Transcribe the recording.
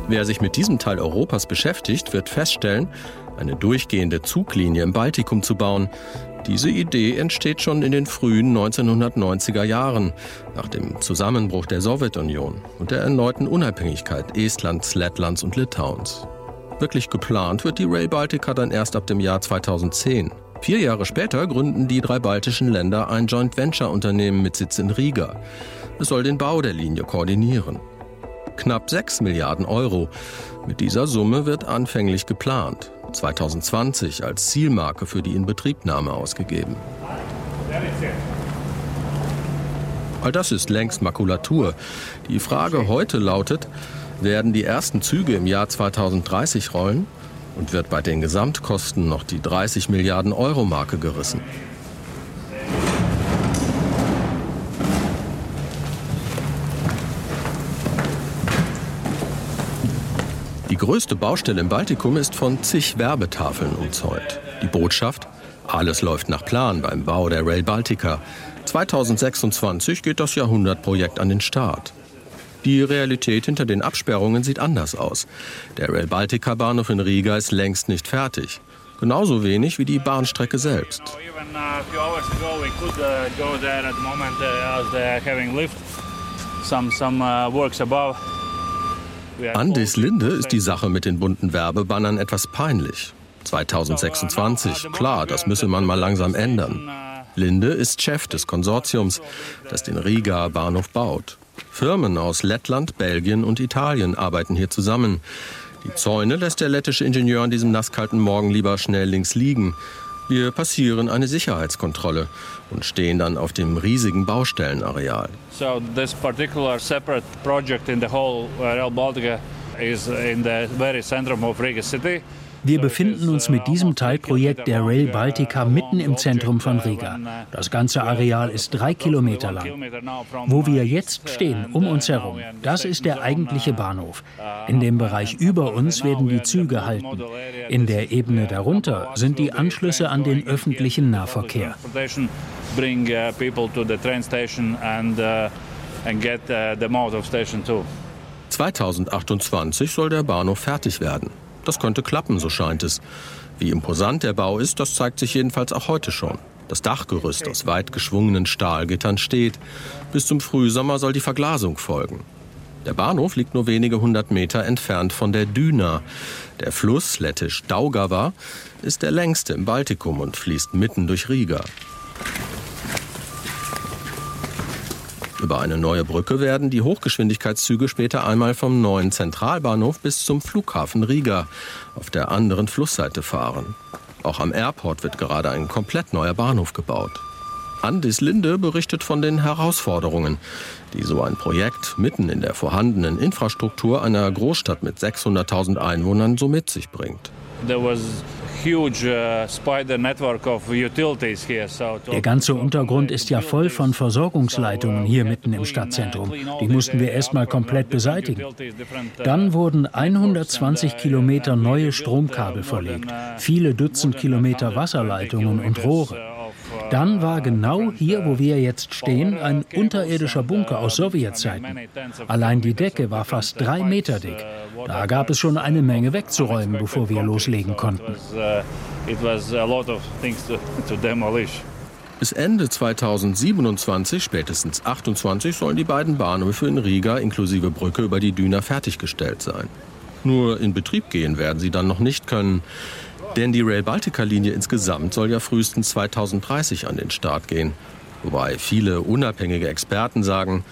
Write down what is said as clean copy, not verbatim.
Wer sich mit diesem Teil Europas beschäftigt, wird feststellen, eine durchgehende Zuglinie im Baltikum zu bauen. Diese Idee entsteht schon in den frühen 1990er Jahren, nach dem Zusammenbruch der Sowjetunion und der erneuten Unabhängigkeit Estlands, Lettlands und Litauens. Wirklich geplant wird die Rail Baltica dann erst ab dem Jahr 2010. 4 Jahre später gründen die 3 baltischen Länder ein Joint-Venture-Unternehmen mit Sitz in Riga. Es soll den Bau der Linie koordinieren. Knapp 6 Milliarden Euro. Mit dieser Summe wird anfänglich geplant. 2020 als Zielmarke für die Inbetriebnahme ausgegeben. All das ist längst Makulatur. Die Frage heute lautet, werden die ersten Züge im Jahr 2030 rollen und wird bei den Gesamtkosten noch die 30 Milliarden Euro Marke gerissen? Die größte Baustelle im Baltikum ist von zig Werbetafeln umzäunt. Die Botschaft: Alles läuft nach Plan beim Bau der Rail Baltica. 2026 geht das Jahrhundertprojekt an den Start. Die Realität hinter den Absperrungen sieht anders aus. Der Rail Baltica Bahnhof in Riga ist längst nicht fertig. Genauso wenig wie die Bahnstrecke selbst. Andis Linde ist die Sache mit den bunten Werbebannern etwas peinlich. 2026, klar, das müsse man mal langsam ändern. Linde ist Chef des Konsortiums, das den Riga-Bahnhof baut. Firmen aus Lettland, Belgien und Italien arbeiten hier zusammen. Die Zäune lässt der lettische Ingenieur an diesem nasskalten Morgen lieber schnell links liegen. Wir passieren eine Sicherheitskontrolle und stehen dann auf dem riesigen Baustellenareal. So this particular separate project in the whole Rail Baltica is in the very center of Riga city. Wir befinden uns mit diesem Teilprojekt der Rail Baltica mitten im Zentrum von Riga. Das ganze Areal ist 3 Kilometer lang. Wo wir jetzt stehen, um uns herum, das ist der eigentliche Bahnhof. In dem Bereich über uns werden die Züge halten. In der Ebene darunter sind die Anschlüsse an den öffentlichen Nahverkehr. 2028 soll der Bahnhof fertig werden. Das könnte klappen, so scheint es. Wie imposant der Bau ist, das zeigt sich jedenfalls auch heute schon. Das Dachgerüst aus weit geschwungenen Stahlgittern steht. Bis zum Frühsommer soll die Verglasung folgen. Der Bahnhof liegt nur wenige 100 Meter entfernt von der Düna. Der Fluss, lettisch Daugava, ist der längste im Baltikum und fließt mitten durch Riga. Über eine neue Brücke werden die Hochgeschwindigkeitszüge später einmal vom neuen Zentralbahnhof bis zum Flughafen Riga auf der anderen Flussseite fahren. Auch am Airport wird gerade ein komplett neuer Bahnhof gebaut. Andis Linde berichtet von den Herausforderungen, die so ein Projekt mitten in der vorhandenen Infrastruktur einer Großstadt mit 600.000 Einwohnern so mit sich bringt. Der ganze Untergrund ist ja voll von Versorgungsleitungen hier mitten im Stadtzentrum. Die mussten wir erstmal komplett beseitigen. Dann wurden 120 Kilometer neue Stromkabel verlegt, viele Dutzend Kilometer Wasserleitungen und Rohre. Dann war genau hier, wo wir jetzt stehen, ein unterirdischer Bunker aus Sowjetzeiten. Allein die Decke war fast 3 Meter dick. Da gab es schon eine Menge wegzuräumen, bevor wir loslegen konnten. Bis Ende 2027, spätestens 2028, sollen die beiden Bahnhöfe in Riga inklusive Brücke über die Düna fertiggestellt sein. Nur in Betrieb gehen werden sie dann noch nicht können. Denn die Rail Baltica-Linie insgesamt soll ja frühestens 2030 an den Start gehen. Wobei viele unabhängige Experten sagen,